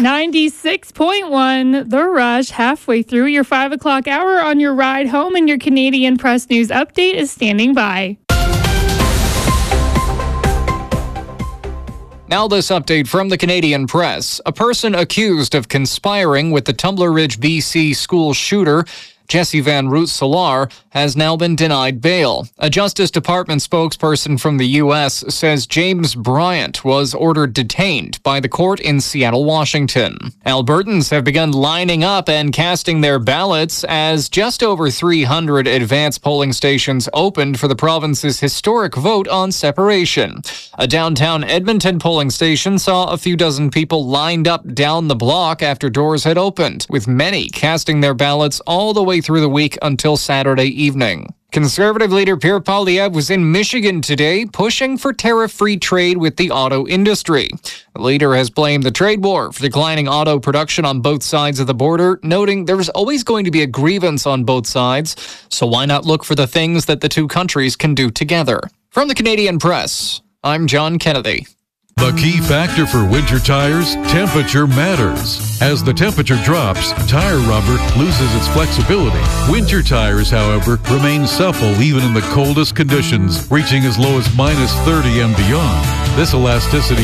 96.1 The Rush, halfway through your 5 o'clock hour on your ride home, and your Canadian Press News update is standing by. Now this update from the Canadian Press. A person accused of conspiring with the Tumbler Ridge, BC school shooter, Jesse Van Root-Solar, has now been denied bail. A Justice Department spokesperson from the U.S. says James Bryant was ordered detained by the court in Seattle, Washington. Albertans have begun lining up and casting their ballots as just over 300 advance polling stations opened for the province's historic vote on separation. A downtown Edmonton polling station saw a few dozen people lined up down the block after doors had opened, with many casting their ballots all the way through the week until Saturday evening. Conservative leader Pierre Poilievre was in Michigan today, pushing for tariff-free trade with the auto industry. The leader has blamed the trade war for declining auto production on both sides of the border, noting there's always going to be a grievance on both sides, so why not look for the things that the two countries can do together? From the Canadian Press, I'm John Kennedy. The key factor for winter tires, temperature matters. As the temperature drops, tire rubber loses its flexibility. Winter tires, however, remain supple even in the coldest conditions, reaching as low as -30 and beyond. This elasticity